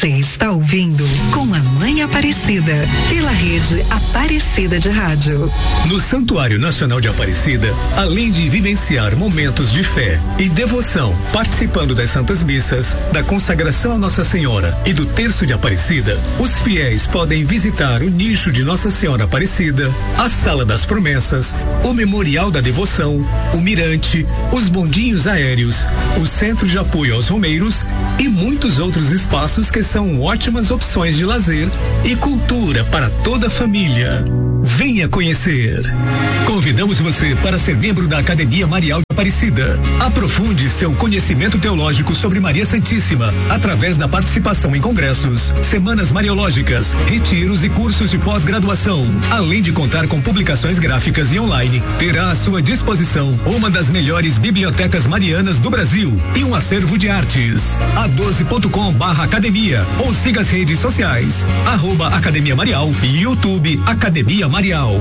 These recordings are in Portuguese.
Você está ouvindo Com a Mãe Aparecida, pela rede Aparecida de Rádio. No Santuário Nacional de Aparecida, além de vivenciar momentos de fé e devoção, participando das Santas Missas, da consagração a Nossa Senhora e do Terço de Aparecida, os fiéis podem visitar o nicho de Nossa Senhora Aparecida, a Sala das Promessas, o Memorial da Devoção, o Mirante, os bondinhos aéreos, o Centro de Apoio aos Romeiros e muitos outros espaços que são ótimas opções de lazer e cultura para toda a família. Venha conhecer. Convidamos você para ser membro da Academia Marial de Aparecida. Aprofunde seu conhecimento teológico sobre Maria Santíssima através da participação em congressos, semanas mariológicas, retiros e cursos de pós-graduação. Além de contar com publicações gráficas e online, terá à sua disposição uma das melhores bibliotecas marianas do Brasil e um acervo de artes. a12.com/academia ou siga as redes sociais @Academia Marial e YouTube Academia Marial.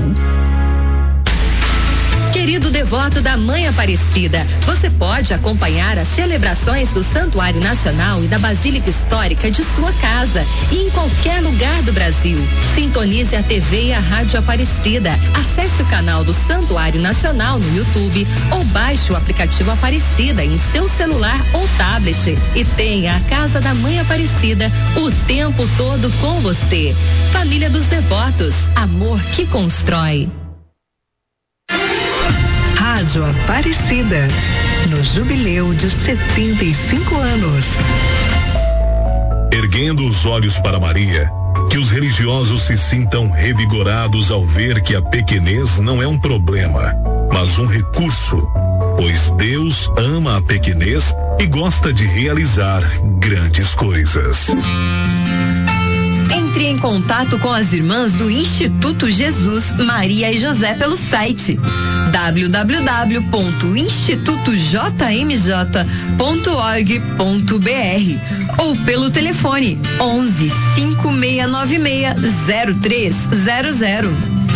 Querido devoto da Mãe Aparecida, você pode acompanhar as celebrações do Santuário Nacional e da Basílica Histórica de sua casa e em qualquer lugar do Brasil. Sintonize a TV e a Rádio Aparecida. Acesse o canal do Santuário Nacional no YouTube ou baixe o aplicativo Aparecida em seu celular ou tablet e tenha a Casa da Mãe Aparecida o tempo todo com você. Família dos Devotos, amor que constrói. Rádio Aparecida, no jubileu de 75 anos. Erguendo os olhos para Maria, que os religiosos se sintam revigorados ao ver que a pequenez não é um problema, mas um recurso, pois Deus ama a pequenez e gosta de realizar grandes coisas. Entre em contato com as irmãs do Instituto Jesus, Maria e José pelo site www.institutojmj.org.br ou pelo telefone 11 5696 0300.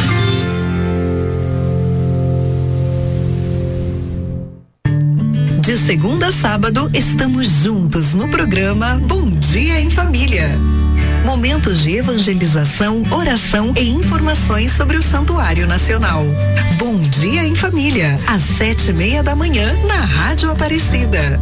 De segunda a sábado, estamos juntos no programa Bom Dia em Família. Momentos de evangelização, oração e informações sobre o Santuário Nacional. Bom Dia em Família, às 7:30 da manhã, na Rádio Aparecida.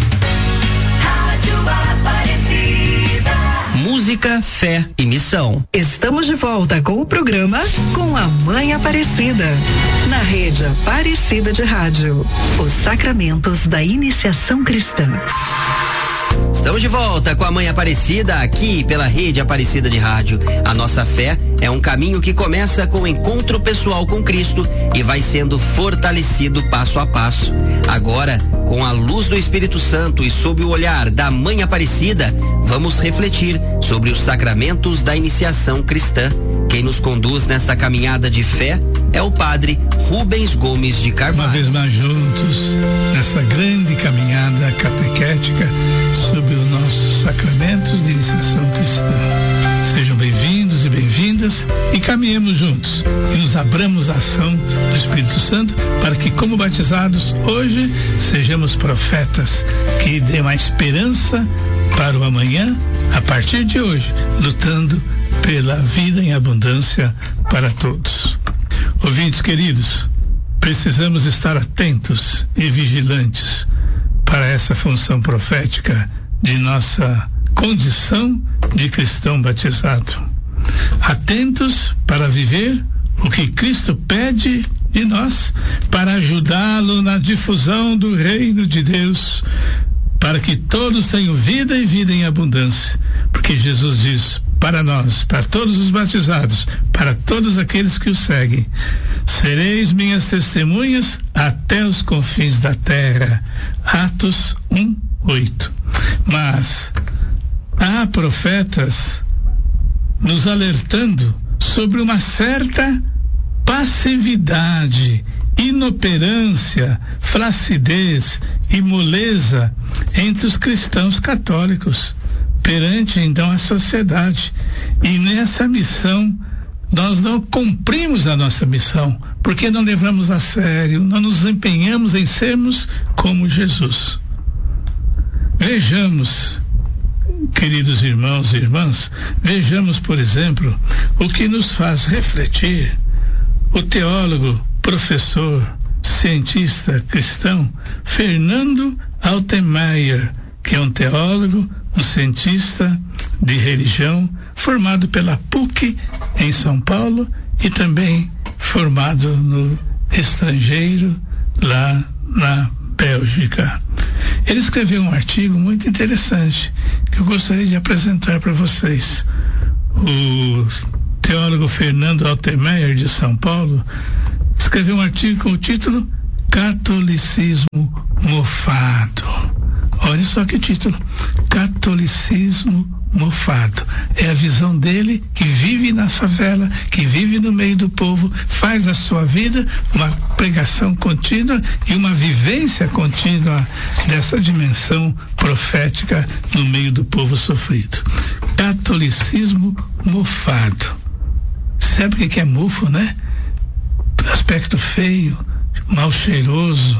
Rádio Aparecida. Música, fé e missão. Estamos de volta com o programa Com a Mãe Aparecida, na rede Aparecida de Rádio. Os sacramentos da iniciação cristã. Estamos de volta com a Mãe Aparecida aqui pela rede Aparecida de Rádio. A nossa fé é um caminho que começa com o encontro pessoal com Cristo e vai sendo fortalecido passo a passo. Agora, com a luz do Espírito Santo e sob o olhar da Mãe Aparecida, vamos refletir sobre os sacramentos da iniciação cristã. Quem nos conduz nesta caminhada de fé é o padre Rubens Gomes de Carvalho. Uma vez mais juntos, nessa grande caminhada catequética sobre os nossos sacramentos de iniciação cristã. Sejam bem-vindos e bem-vindas e caminhemos juntos e nos abramos à ação do Espírito Santo para que, como batizados hoje, sejamos profetas que dêem a esperança para o amanhã, a partir de hoje, lutando pela vida em abundância para todos. Ouvintes queridos, precisamos estar atentos e vigilantes para essa função profética de nossa condição de cristão batizado. Atentos para viver o que Cristo pede de nós, para ajudá-lo na difusão do reino de Deus, para que todos tenham vida e vida em abundância, porque Jesus diz para nós, para todos os batizados, para todos aqueles que o seguem: sereis minhas testemunhas até os confins da terra. Atos 1:8. Mas há profetas nos alertando sobre uma certa passividade, inoperância, flacidez e moleza entre os cristãos católicos perante então a sociedade. E nessa missão nós não cumprimos a nossa missão, porque não levamos a sério, não nos empenhamos em sermos como Jesus. Vejamos queridos irmãos e irmãs, vejamos, por exemplo, o que nos faz refletir o teólogo, professor, cientista cristão Fernando Altenmayer, que é um teólogo, um cientista de religião, formado pela PUC em São Paulo e também formado no estrangeiro, lá na Bélgica. Ele escreveu um artigo muito interessante que eu gostaria de apresentar para vocês. O teólogo Fernando Altenmayer, de São Paulo, escreveu um artigo com o título Catolicismo Mofado. Olha só que título: Catolicismo Mofado. É a visão dele, que vive na favela, que vive no meio do povo, faz da sua vida uma pregação contínua e uma vivência contínua dessa dimensão profética no meio do povo sofrido. Catolicismo mofado. Sabe o que é mofo, né? Aspecto feio, mal cheiroso,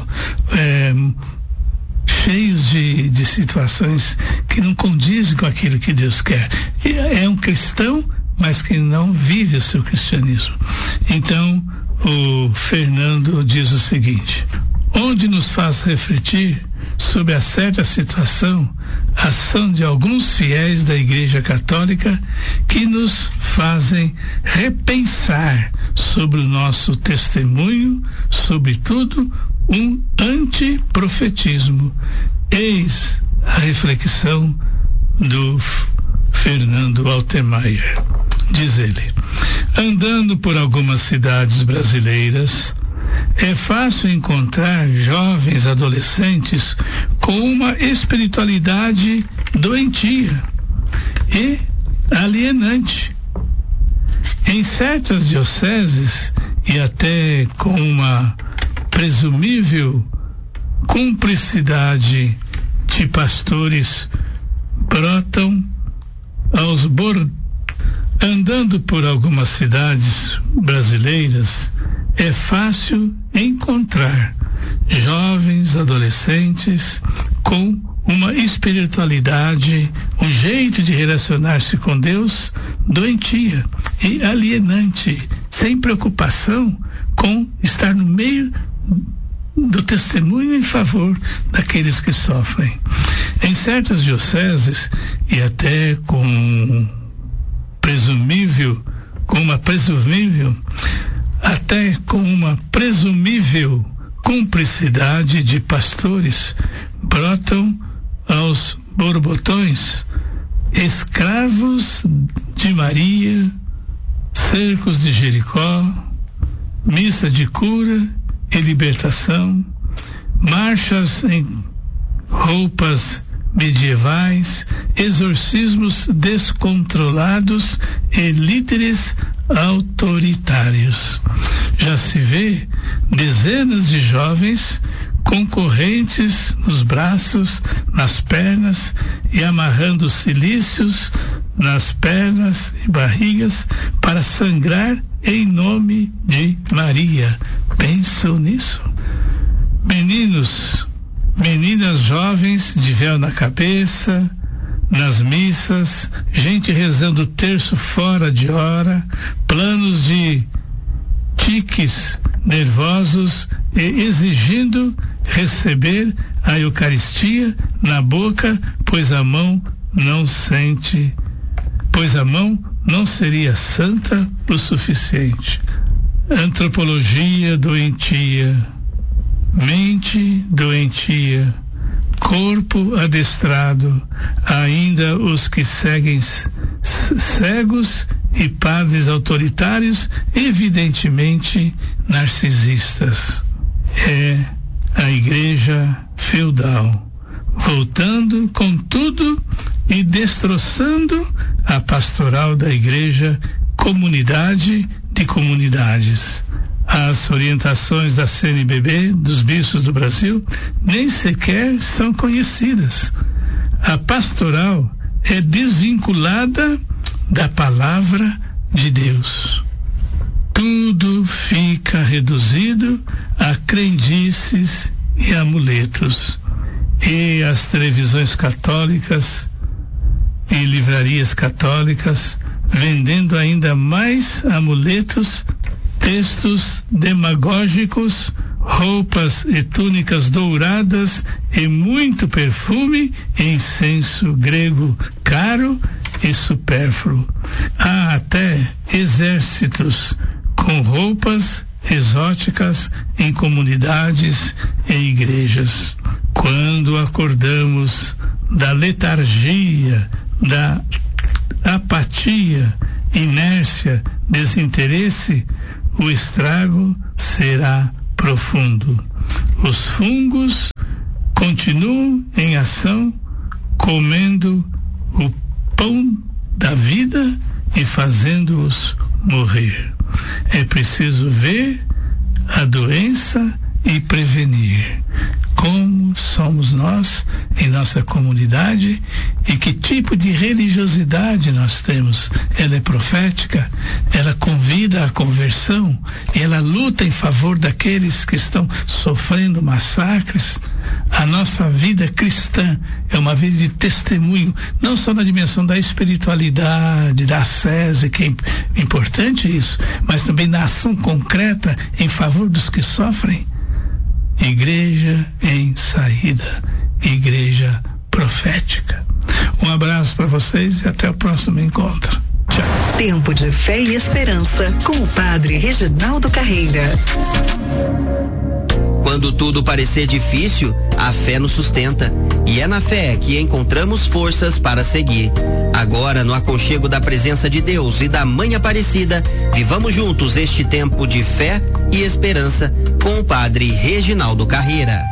cheios de situações que não condizem com aquilo que Deus quer. E é um cristão, mas que não vive o seu cristianismo. Então, o Fernando diz o seguinte: onde nos faz refletir sobre a certa situação, a ação de alguns fiéis da Igreja Católica que nos fazem repensar sobre o nosso testemunho, sobretudo um antiprofetismo. Eis a reflexão do Fernando Altenmayer. Diz ele: andando por algumas cidades brasileiras, é fácil encontrar jovens adolescentes com uma espiritualidade doentia e alienante. Em certas dioceses, e até com uma presumível cumplicidade de pastores, brotam aos andando por algumas cidades brasileiras, é fácil encontrar jovens adolescentes com uma espiritualidade, um jeito de relacionar-se com Deus doentia e alienante, sem preocupação com estar no meio do testemunho em favor daqueles que sofrem. Em certas dioceses, e até com uma presumível cumplicidade de pastores, brotam aos borbotões escravos de Maria, cercos de Jericó, missa de cura e libertação, marchas em roupas medievais, exorcismos descontrolados e líderes autoritários. Já se vê dezenas de jovens com correntes nos braços, nas pernas e amarrando cilícios nas pernas e barrigas para sangrar em nome de Maria. Pensam nisso? Meninas jovens de véu na cabeça, nas missas, gente rezando o terço fora de hora, planos de tiques nervosos e exigindo receber a Eucaristia na boca, pois a mão não seria santa o suficiente. Antropologia doentia, mente doentia, corpo adestrado, ainda os que seguem cegos e padres autoritários, evidentemente narcisistas. É a igreja feudal, voltando com tudo e destroçando a pastoral da igreja comunidade de comunidades. As orientações da CNBB, dos bispos do Brasil, nem sequer são conhecidas. A pastoral é desvinculada da palavra de Deus. Tudo fica reduzido a crendices e amuletos. E as televisões católicas e livrarias católicas, vendendo ainda mais amuletos, textos demagógicos, roupas e túnicas douradas e muito perfume e incenso grego caro e supérfluo. Há até exércitos com roupas exóticas em comunidades e igrejas. Quando acordamos da letargia, da apatia, inércia, desinteresse, o estrago será profundo. Os fungos continuam em ação, comendo o pão da vida e fazendo-os morrer. É preciso ver a doença e prevenir. Como somos nós em nossa comunidade e que tipo de religiosidade nós temos? Ela é profética, ela convida à conversão, ela luta em favor daqueles que estão sofrendo massacres. A nossa vida cristã é uma vida de testemunho, não só na dimensão da espiritualidade, da ascese, que é importante isso, mas também na ação concreta em favor dos que sofrem. Igreja em saída, igreja profética. Um abraço para vocês e até o próximo encontro. Tchau. Tempo de fé e esperança com o Padre Reginaldo Carreira. Quando tudo parecer difícil, a fé nos sustenta. E é na fé que encontramos forças para seguir. Agora, no aconchego da presença de Deus e da Mãe Aparecida, vivamos juntos este tempo de fé e esperança com o Padre Reginaldo Carreira.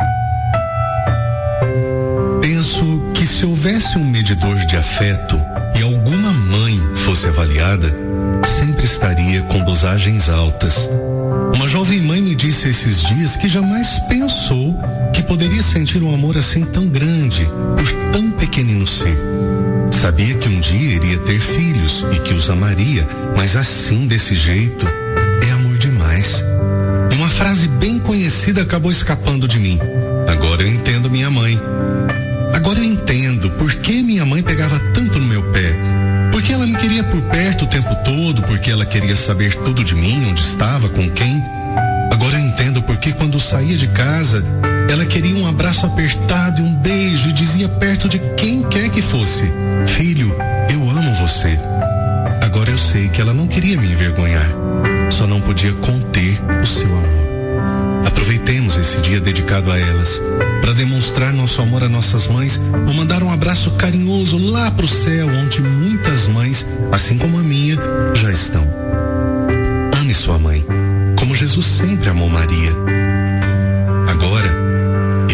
Penso que se houvesse um medidor de afeto e alguma mãe fosse avaliada, sempre estaria com dosagens altas. Uma jovem mãe me disse esses dias que jamais pensou que poderia sentir um amor assim tão grande por tão pequenino ser. Sabia que um dia iria ter filhos e que os amaria, mas assim, desse jeito, é amor demais. E uma frase bem conhecida acabou escapando de mim. Agora eu entendo minha mãe. Agora eu entendo por que minha mãe pegava tanto no meu pé. Porque ela me queria por perto o tempo todo, porque ela queria saber tudo de mim, onde estava, com quem. Agora eu entendo porque quando saía de casa, ela queria um abraço apertado e um beijo e dizia perto de quem quer que fosse: filho, eu amo você. Agora eu sei que ela não queria me envergonhar, só não podia conter o seu amor. Aproveitemos esse dia dedicado a elas para demonstrar nosso amor a nossas mães ou mandar um abraço carinhoso lá pro céu, onde muitas mães, assim como a minha, já estão. Ame sua mãe, como Jesus sempre amou Maria.